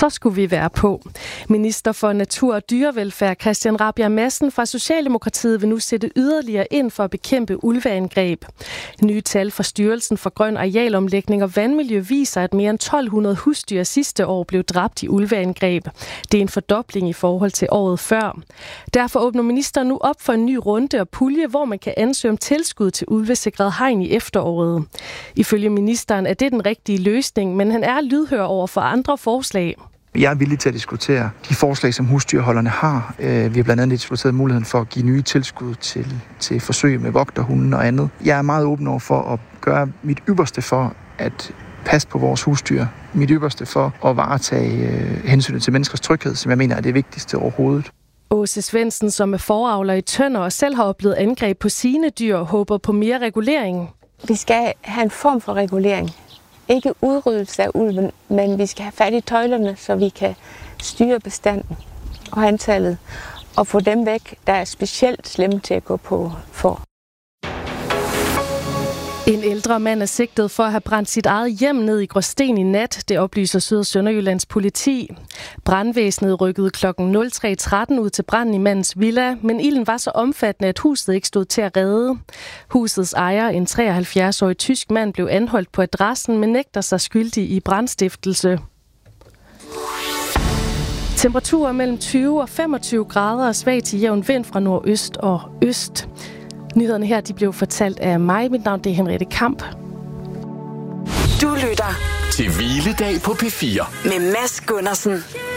Så skulle vi være på. Minister for Natur og Dyrevelfærd Christian Rabjerg Madsen fra Socialdemokratiet vil nu sætte yderligere ind for at bekæmpe ulveangreb. Nye tal fra Styrelsen for Grøn Arealomlægning og Vandmiljø viser, at mere end 1200 husdyr sidste år blev dræbt i ulveangreb. Det er en fordobling i forhold til året før. Derfor åbner ministeren nu op for en ny runde og pulje, hvor man kan ansøge om tilskud til ulvesikret hegn i efteråret. Ifølge ministeren er det den rigtige løsning, men han er lydhør over for andre forslag. Jeg er villig til at diskutere de forslag, som husdyrholderne har. Vi har blandt andet diskuteret muligheden for at give nye tilskud til forsøg med vogterhunden og andet. Jeg er meget åben over for at gøre mit ypperste for at passe på vores husdyr. Mit ypperste for at varetage hensynet til menneskers tryghed, som jeg mener er det vigtigste overhovedet. Åse Svendsen, som er foravler i Tønder og selv har oplevet angreb på sine dyr, håber på mere regulering. Vi skal have en form for regulering. Ikke udryddelse af ulven, men vi skal have fat i tøjlerne, så vi kan styre bestanden og antallet og få dem væk, der er specielt slemme til at gå på for. En ældre mand er sigtet for at have brændt sit eget hjem ned i Gråsten i nat, det oplyser Syd- og Sønderjyllands politi. Brandvæsenet rykkede kl. 03.13 ud til branden i mandens villa, men ilden var så omfattende, at huset ikke stod til at redde. Husets ejer, en 73-årig tysk mand, blev anholdt på adressen, men nægter sig skyldig i brandstiftelse. Temperaturer mellem 20 og 25 grader og svag til jævn vind fra nordøst og øst. Nyhederne her, de blev fortalt af mig. Mit navn, det er Henriette Kamp. Du lytter til Hviledag på P4 med Mads Gundersen.